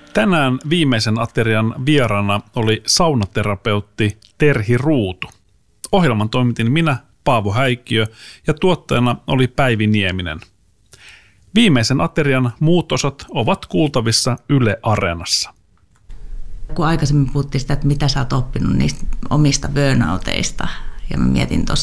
Tänään viimeisen aterian vieraana oli saunaterapeutti Terhi Ruutu. Ohjelman toimitin minä, Paavo Häikkiö, ja tuottajana oli Päivi Nieminen. Viimeisen aterian muut osat ovat kuultavissa Yle Areenassa. Kun aikaisemmin puhuttiin sitä, että mitä sä oot oppinut niistä omista burnouteista, ja mä mietin